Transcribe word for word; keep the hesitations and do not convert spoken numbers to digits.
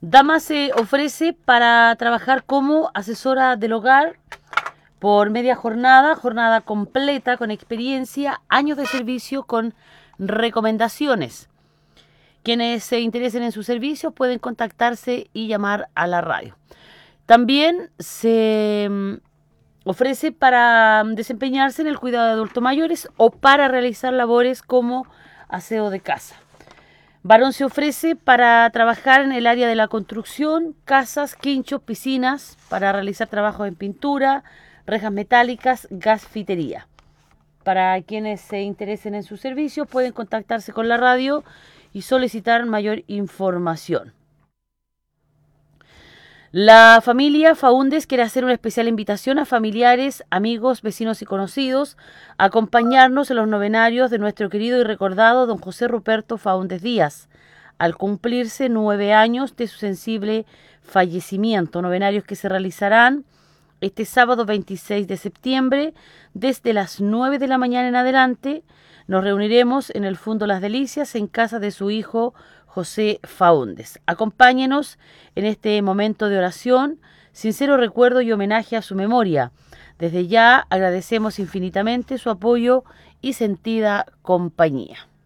Dama se ofrece para trabajar como asesora del hogar por media jornada, jornada completa con experiencia, años de servicio con recomendaciones. Quienes se interesen en sus servicios pueden contactarse y llamar a la radio. También se ofrece para desempeñarse en el cuidado de adultos mayores o para realizar labores como aseo de casa. Varón se ofrece para trabajar en el área de la construcción, casas, quinchos, piscinas, para realizar trabajos en pintura, rejas metálicas, gasfitería. Para quienes se interesen en sus servicios pueden contactarse con la radio y solicitar mayor información. La familia Faúndez quiere hacer una especial invitación a familiares, amigos, vecinos y conocidos a acompañarnos en los novenarios de nuestro querido y recordado don José Ruperto Faúndez Díaz, al cumplirse nueve años de su sensible fallecimiento. Novenarios que se realizarán este sábado veintiséis de septiembre desde las nueve de la mañana en adelante. Nos reuniremos en el Fundo Las Delicias en casa de su hijo José Faúndez. Acompáñenos en este momento de oración, sincero recuerdo y homenaje a su memoria. Desde ya agradecemos infinitamente su apoyo y sentida compañía.